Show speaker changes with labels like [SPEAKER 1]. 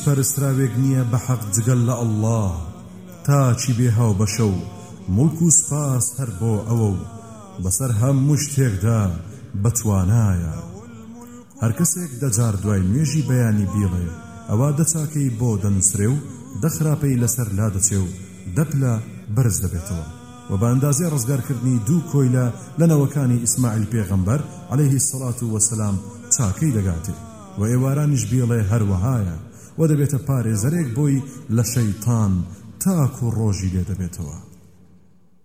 [SPEAKER 1] پەرستراوێک نییە بە حەق جگەل لە ئەڵڵاه تاچی بێهاو بەشە و مڵک و سپاس هەر بۆ ئەوە و بەسەر هەموو شتێکدا بەتوانایە. هەر کەسێک دەجار دوای نوێژی بەیانی بیڵێ ئەوا دەچاکەی بۆ دەنووسرێ و دەخراپەی لەسەر لا دەچێ و دەپلە بەرز دەبێتەوە و بە ئەندازێ ڕزگارکردنی دوو کۆیلە لە نەوەکانی ئیسماعیل پێغەمبەر عەلەیهی السەڵات وەسەلام چاکەی دەگاتێ و ئێوارانیش بیڵێ هەروەهایە و دەبێتە پارێزەرێک بۆی لە شەیتان تاکو ڕۆژی لێ دەبێتەوە.